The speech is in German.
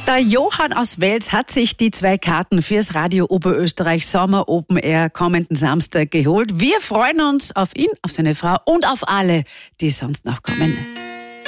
Der Johann aus Wels hat sich die 2 Karten fürs Radio Oberösterreich Sommer Open Air kommenden Samstag geholt. Wir freuen uns auf ihn, auf seine Frau und auf alle, die sonst noch kommen.